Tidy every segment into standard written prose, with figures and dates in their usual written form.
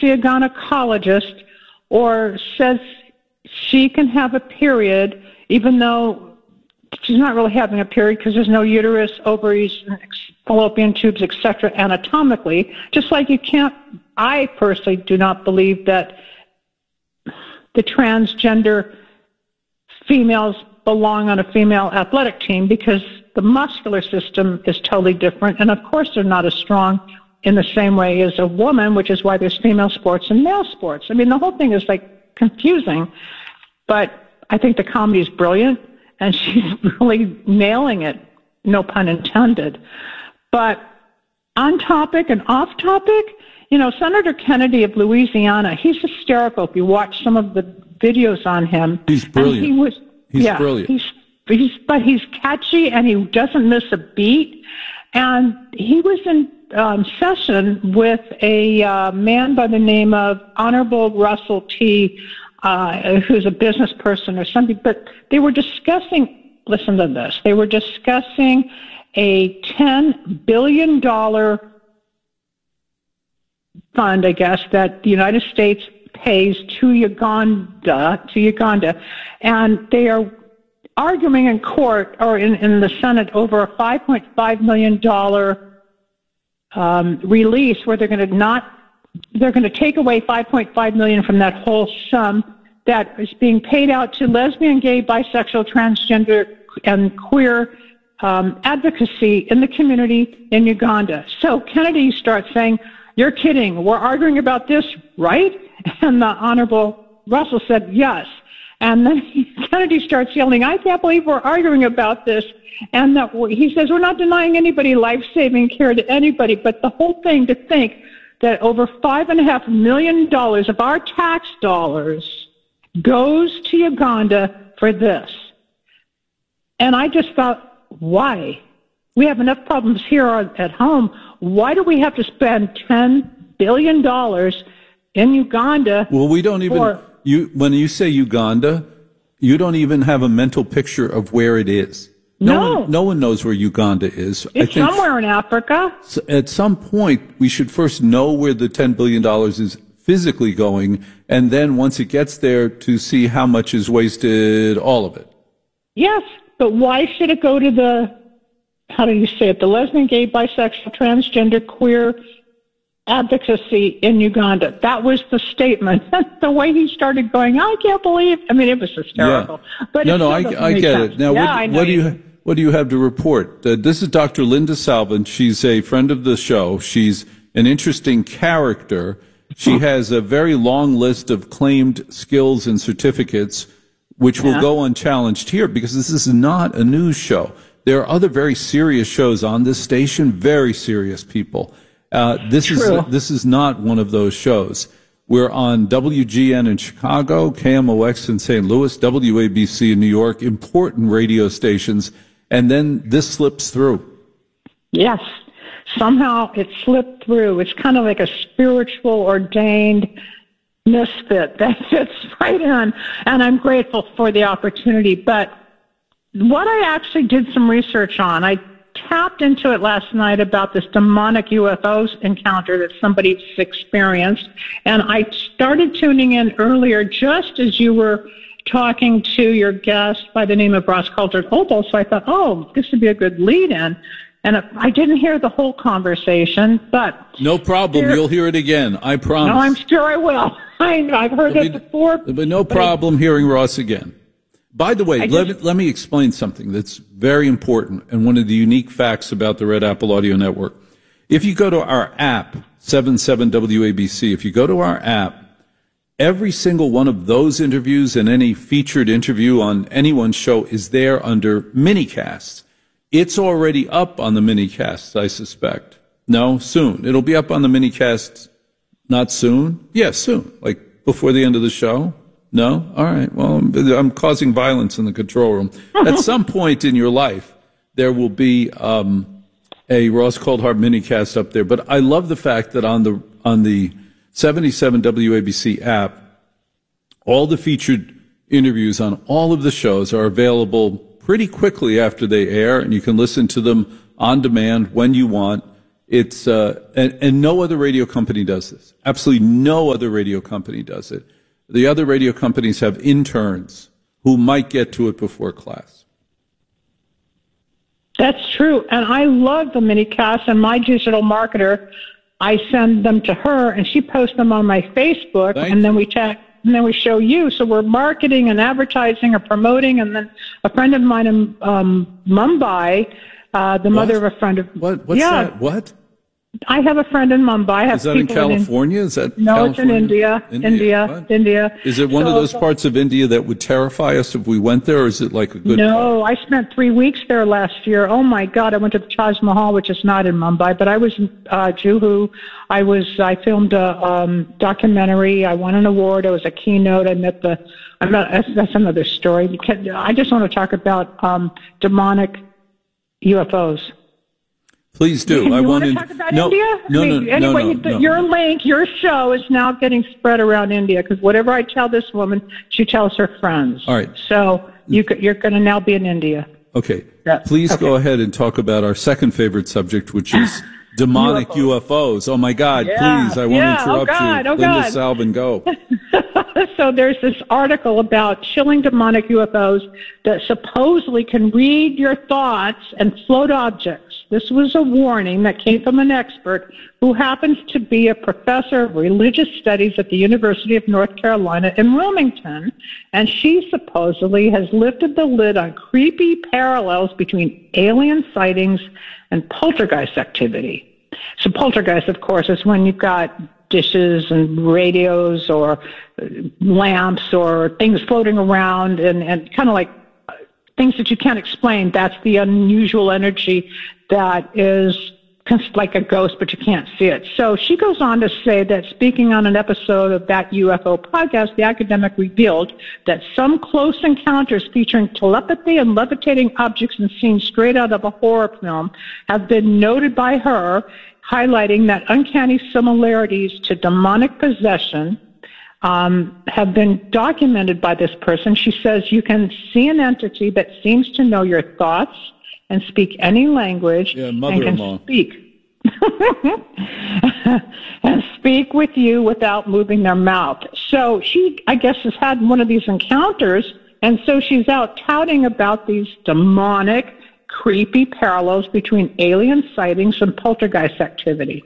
see a gynecologist or says she can have a period even though she's not really having a period because there's no uterus, ovaries, fallopian tubes, etc. anatomically, just like you can't, I personally do not believe that the transgender females belong on a female athletic team because the muscular system is totally different, and of course they're not as strong in the same way as a woman, which is why there's female sports and male sports. I mean, the whole thing is like confusing, but I think the comedy is brilliant, and she's really nailing it, no pun intended. But on topic and off topic, you know, Senator Kennedy of Louisiana, he's hysterical if you watch some of the videos on him. He's brilliant. He's brilliant. But he's catchy and he doesn't miss a beat. And he was in session with a man by the name of Honorable Russell T., who's a business person or something. But they were discussing, listen to this, they were discussing a $10 billion fund, I guess, that the United States pays to Uganda, and they are arguing in court or in the Senate over a $5.5 million release where they're going to take away $5.5 million from that whole sum that is being paid out to lesbian, gay, bisexual, transgender, and queer advocacy in the community in Uganda. So Kennedy starts saying, "You're kidding. We're arguing about this, right?" And the Honorable Russell said, "Yes." And then Kennedy starts yelling, "I can't believe we're arguing about this." And he says, "We're not denying anybody life-saving care to anybody, but the whole thing to think that over $5.5 million of our tax dollars goes to Uganda for this." And I just thought, why? We have enough problems here at home. Why do we have to spend $10 billion in Uganda? Well, we don't even, when you say Uganda, you don't even have a mental picture of where it is. No one knows where Uganda is. It's somewhere in Africa. At some point, we should first know where the $10 billion is physically going, and then once it gets there, to see how much is wasted, all of it. Yes, but why should it go to the, how do you say it, the lesbian, gay, bisexual, transgender, queer advocacy in Uganda? That was the statement. The way he started going, I can't believe, I mean, it was hysterical. Yeah. But I get it. Now, what do you have to report? This is Dr. Linda Salvin. She's a friend of the show. She's an interesting character. She has a very long list of claimed skills and certificates, which will go unchallenged here because this is not a news show. There are other very serious shows on this station, very serious people. This is not one of those shows. We're on WGN in Chicago, KMOX in St. Louis, WABC in New York, important radio stations, and then this slips through. Yes. Somehow it slipped through. It's kind of like a spiritual ordained misfit that fits right in, and I'm grateful for the opportunity. But what I actually did some research on, I tapped into it last night about this demonic UFO encounter that somebody's experienced, and I started tuning in earlier just as you were talking to your guest by the name of Ross Coulter Opal, so I thought, oh, this would be a good lead-in. And I didn't hear the whole conversation, but... No problem. You'll hear it again. I promise. No, I'm sure I will. I've heard it before. But no problem hearing Ross again. By the way, let me explain something that's very important and one of the unique facts about the Red Apple Audio Network. If you go to our app, 77 WABC, if you go to our app, every single one of those interviews and any featured interview on anyone's show is there under minicasts. It's already up on the minicasts, I suspect. No, soon. It'll be up on the minicasts. Not soon? Yes, soon. Like before the end of the show? No? All right. Well, I'm causing violence in the control room. At some point in your life, there will be a Ross Coulthart minicast up there. But I love the fact that on the 77 WABC app, all the featured interviews on all of the shows are available pretty quickly after they air, and you can listen to them on demand when you want. It's and no other radio company does this. Absolutely no other radio company does it. The other radio companies have interns who might get to it before class. That's true. And I love the mini casts, and my digital marketer, I send them to her, and she posts them on my Facebook, and then we chat, and then we show you. So we're marketing and advertising or promoting, and then a friend of mine in Mumbai, the mother of a friend of... What's that? What? I have a friend in Mumbai. Is that in California? Is that no, California? It's in India. Is it one of those parts of India that would terrify us if we went there, or is it like a good No, part? I spent 3 weeks there last year. Oh, my God. I went to the Taj Mahal, which is not in Mumbai, but I was in Juhu. I filmed a documentary. I won an award. I was a keynote. That's another story. I just want to talk about demonic UFOs. Please do. I want to talk about India? No. Your link, your show is now getting spread around India because whatever I tell this woman, she tells her friends. All right. So you're going to now be in India. Okay. Please go ahead and talk about our second favorite subject, which is demonic UFOs. Oh, my God. Yeah. Please, I won't interrupt you. Linda Salvin, go. So there's this article about chilling demonic UFOs that supposedly can read your thoughts and float objects. This was a warning that came from an expert who happens to be a professor of religious studies at the University of North Carolina in Wilmington, and she supposedly has lifted the lid on creepy parallels between alien sightings and poltergeist activity. So poltergeist, of course, is when you've got dishes and radios or lamps or things floating around and kind of like things that you can't explain. That's the unusual energy that is like a ghost, but you can't see it. So she goes on to say that speaking on an episode of that UFO podcast, the academic revealed that some close encounters featuring telepathy and levitating objects and scenes straight out of a horror film have been noted by her, highlighting that uncanny similarities to demonic possession have been documented by this person. She says you can see an entity that seems to know your thoughts and speak any language and can speak. And speak with you without moving their mouth. So she, I guess, has had one of these encounters, and so she's out touting about these demonic, creepy parallels between alien sightings and poltergeist activity.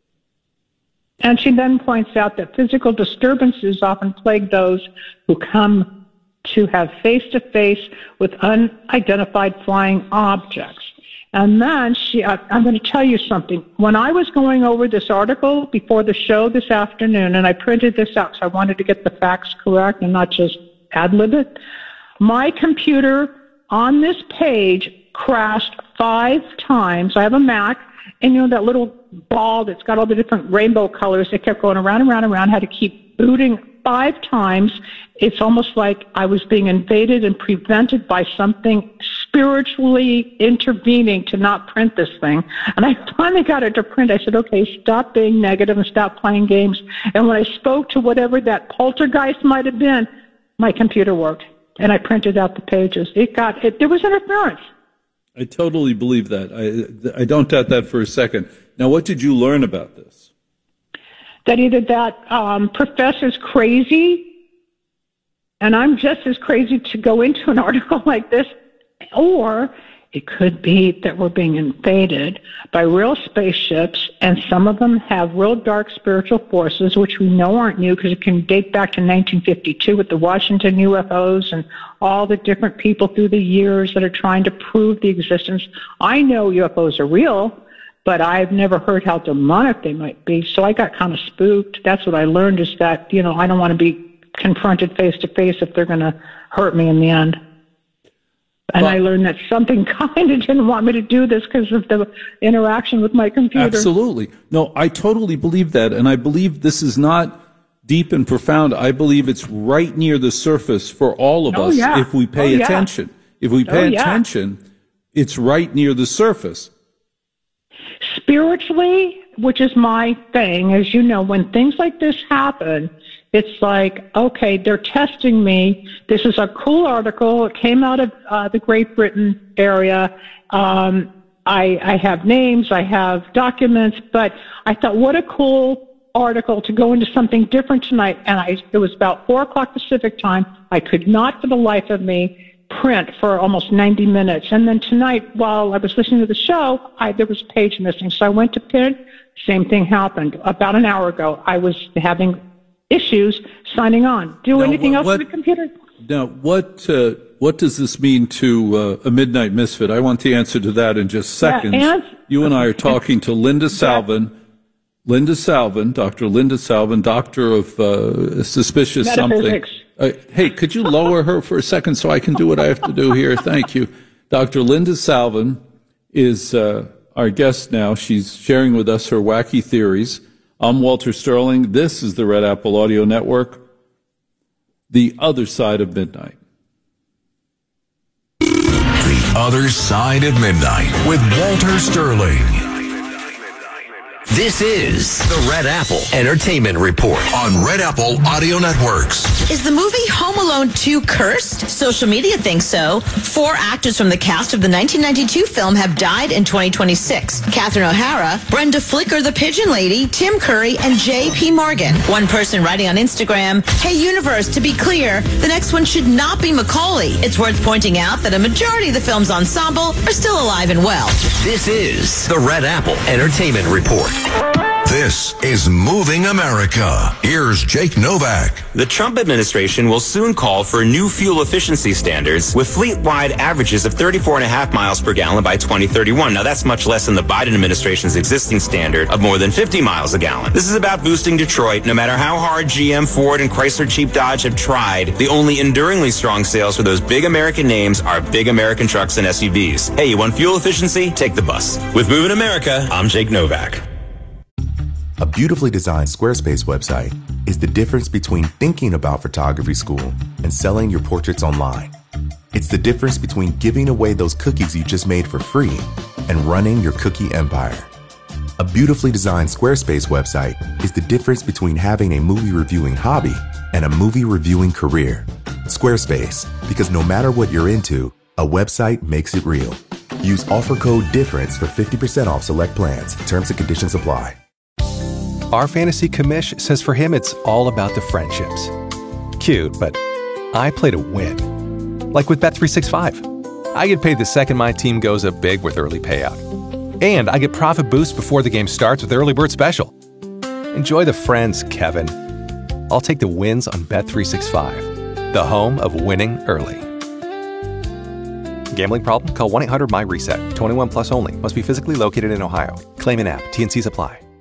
And she then points out that physical disturbances often plague those who come to have face-to-face with unidentified flying objects. And then I'm going to tell you something. When I was going over this article before the show this afternoon, and I printed this out because I wanted to get the facts correct and not just ad-lib it, my computer on this page crashed 5 times. I have a Mac, and that little ball that's got all the different rainbow colors, it kept going around and around and around, had to keep booting 5 times. It's almost like I was being invaded and prevented by something spiritually intervening to not print this thing. And I finally got it to print. I said, okay, stop being negative and stop playing games. And when I spoke to whatever that poltergeist might have been, my computer worked, and I printed out the pages. There was interference. I totally believe that. I don't doubt that for a second. Now, what did you learn about this? That either that professor's crazy, and I'm just as crazy to go into an article like this, or it could be that we're being invaded by real spaceships, and some of them have real dark spiritual forces, which we know aren't new because it can date back to 1952 with the Washington UFOs and all the different people through the years that are trying to prove the existence. I know UFOs are real, but I've never heard how demonic they might be, so I got kind of spooked. That's what I learned, is that, I don't want to be confronted face to face if they're going to hurt me in the end. And I learned that something kind of didn't want me to do this because of the interaction with my computer. Absolutely. No, I totally believe that. And I believe this is not deep and profound. I believe it's right near the surface for all of us if we pay attention. If we pay attention, it's right near the surface. Spiritually, which is my thing, as you know, when things like this happen, it's like, okay, they're testing me. This is a cool article. It came out of the Great Britain area. I have names, I have documents, but I thought, what a cool article to go into something different tonight. And it was about 4 o'clock Pacific time. I could not for the life of me print for almost 90 minutes. And then tonight, while I was listening to the show, there was a page missing. So I went to print. Same thing happened. About an hour ago, I was having issues signing on. Anything else with the computer? Now, what does this mean to a Midnight Misfit? I want the answer to that in just seconds. You and I are talking to Linda Salvin. Dr. Linda Salvin, doctor of suspicious metaphysics. Something. Hey, could you lower her for a second so I can do what I have to do here? Thank you. Dr. Linda Salvin is our guest now. She's sharing with us her wacky theories. I'm Walter Sterling. This is the Red Apple Audio Network, the other side of midnight. The Other Side of Midnight with Walter Sterling. This is the Red Apple Entertainment Report on Red Apple Audio Networks. Is the movie Home Alone 2 cursed? Social media thinks so. 4 actors from the cast of the 1992 film have died in 2026. Catherine O'Hara, Brenda Flicker, the Pigeon Lady, Tim Curry, and J.P. Morgan. One person writing on Instagram, "Hey universe, to be clear, the next one should not be Macaulay. It's worth pointing out that a majority of the film's ensemble are still alive and well." This is the Red Apple Entertainment Report. This is Moving America. Here's Jake Novak. The Trump administration will soon call for new fuel efficiency standards with fleet-wide averages of 34.5 miles per gallon by 2031. Now, that's much less than the Biden administration's existing standard of more than 50 miles a gallon. This is about boosting Detroit. No matter how hard GM, Ford, and Chrysler Jeep Dodge have tried, the only enduringly strong sales for those big American names are big American trucks and SUVs. Hey, you want fuel efficiency? Take the bus. With Moving America, I'm Jake Novak. A beautifully designed Squarespace website is the difference between thinking about photography school and selling your portraits online. It's the difference between giving away those cookies you just made for free and running your cookie empire. A beautifully designed Squarespace website is the difference between having a movie reviewing hobby and a movie reviewing career. Squarespace, because no matter what you're into, a website makes it real. Use offer code DIFFERENCE for 50% off select plans. Terms and conditions apply. Our fantasy commish says for him it's all about the friendships. Cute, but I play to win. Like with Bet365. I get paid the second my team goes up big with early payout. And I get profit boost before the game starts with Early Bird Special. Enjoy the friends, Kevin. I'll take the wins on Bet365, the home of winning early. Gambling problem? Call 1-800-MY-RESET. 21 plus only. Must be physically located in Ohio. Claim in app. T&Cs apply.